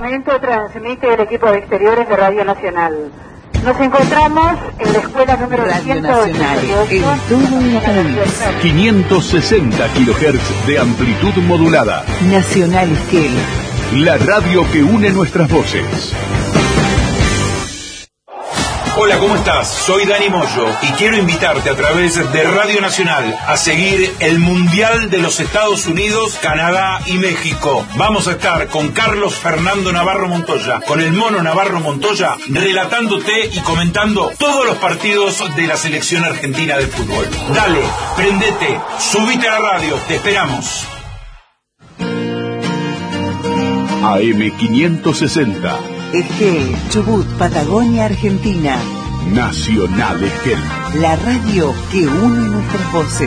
momento transmite el equipo de exteriores de Radio Nacional. Nos encontramos en la escuela número Radio Nacional, en todo el país. 560 kHz de amplitud modulada. Nacional Esquel. La radio que une nuestras voces. Hola, ¿cómo estás? Soy Dani Moyo y quiero invitarte a través de Radio Nacional a seguir el Mundial de los Estados Unidos, Canadá y México. Vamos a estar con Carlos Fernando Navarro Montoya, con el Mono Navarro Montoya, relatándote y comentando todos los partidos de la selección argentina de fútbol. Dale, prendete, subite a la radio, te esperamos. AM560. Esquel, Chubut, Patagonia, Argentina. Nacional Esquel. La radio que une nuestras voces.